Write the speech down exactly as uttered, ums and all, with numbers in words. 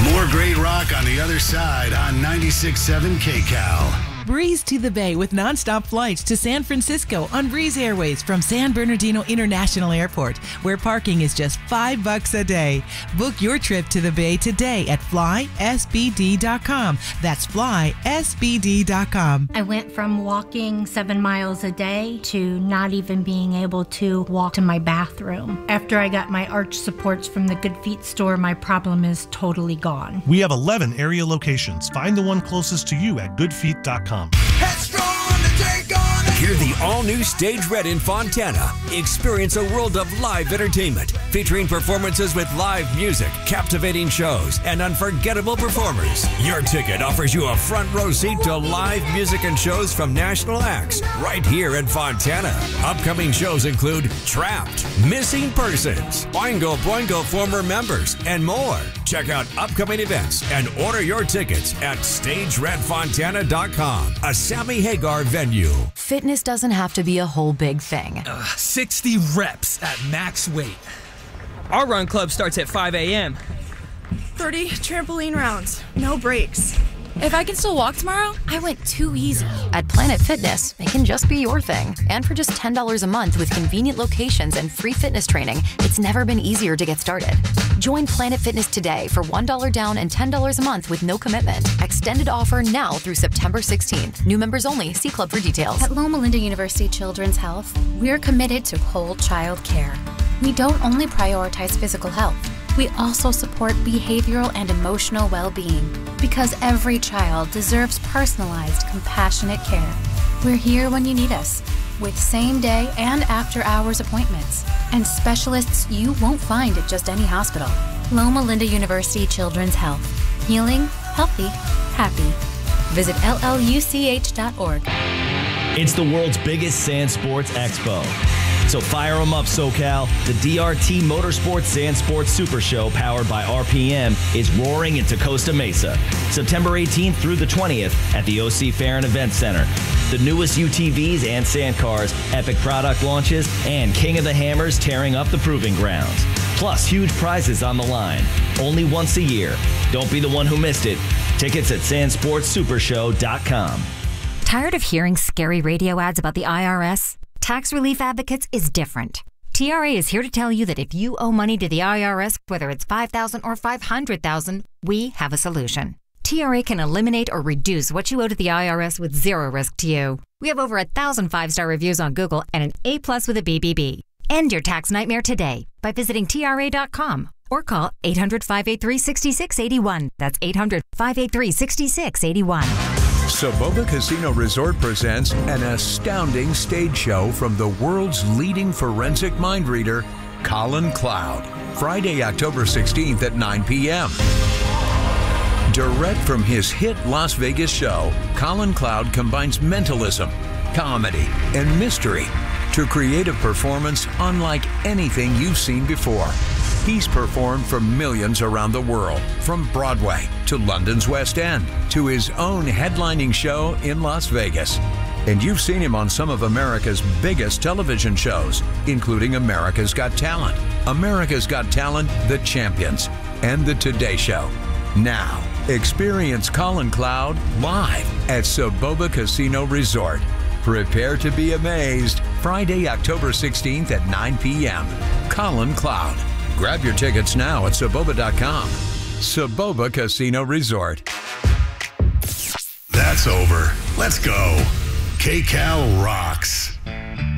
More great rock on the other side on ninety-six point seven K C A L. Breeze to the Bay with nonstop flights to San Francisco on Breeze Airways from San Bernardino International Airport, where parking is just five bucks a day. Book your trip to the Bay today at fly s b d dot com. That's fly s b d dot com. I went from walking seven miles a day to not even being able to walk to my bathroom. After I got my arch supports from the Good Feet store, my problem is totally gone. We have eleven area locations. Find the one closest to you at good feet dot com. Hear the all-new Stage Red in Fontana. Experience a world of live entertainment featuring performances with live music, captivating shows, and unforgettable performers. Your ticket offers you a front row seat to live music and shows from national acts right here in Fontana. Upcoming shows include Trapped, Missing Persons, Oingo Boingo former members, and more. Check out upcoming events and order your tickets at stage red fontana dot com, a Sammy Hagar venue. Fitness doesn't have to be a whole big thing. Uh, sixty reps at max weight. Our run club starts at five a.m. thirty trampoline rounds, no breaks. If I can still walk tomorrow, I went too easy. At Planet Fitness, it can just be your thing. And for just ten dollars a month with convenient locations and free fitness training, it's never been easier to get started. Join Planet Fitness today for one dollar down and ten dollars a month with no commitment. Extended offer now through September sixteenth. New members only. See club for details. At Loma Linda University Children's Health, we're committed to whole child care. We don't only prioritize physical health. We also support behavioral and emotional well-being because every child deserves personalized, compassionate care. We're here when you need us with same-day and after-hours appointments and specialists you won't find at just any hospital. Loma Linda University Children's Health. Healing, healthy, happy. Visit L L U C H dot org. It's the world's biggest sand sports expo. So fire them up, SoCal. The D R T Motorsports Sand Sports Super Show, powered by R P M, is roaring into Costa Mesa. September eighteenth through the twentieth at the O C Fair and Event Center. The newest U T Vs and sand cars, epic product launches, and King of the Hammers tearing up the proving grounds. Plus, huge prizes on the line. Only once a year. Don't be the one who missed it. Tickets at sand sports super show dot com. Tired of hearing scary radio ads about the I R S? Tax Relief Advocates is different. T R A is here to tell you that if you owe money to the I R S, whether it's five thousand dollars or five hundred thousand dollars, we have a solution. T R A can eliminate or reduce what you owe to the I R S with zero risk to you. We have over a thousand five-star reviews on Google and an A plus with a B B B. End your tax nightmare today by visiting T R A dot com or call eight hundred, five eight three, six six eight one. That's eight hundred, five eight three, six six eight one. Soboba Casino Resort presents an astounding stage show from the world's leading forensic mind reader, Colin Cloud. Friday, October sixteenth at nine p.m. Direct from his hit Las Vegas show, Colin Cloud combines mentalism, comedy, and mystery to create a performance unlike anything you've seen before. He's performed for millions around the world, from Broadway to London's West End to his own headlining show in Las Vegas. And you've seen him on some of America's biggest television shows, including America's Got Talent, America's Got Talent, The Champions, and The Today Show. Now, experience Colin Cloud live at Soboba Casino Resort. Prepare to be amazed. Friday, October sixteenth at nine p.m. Colin Cloud. Grab your tickets now at Soboba dot com. Soboba Casino Resort. That's over. Let's go. K C A L rocks.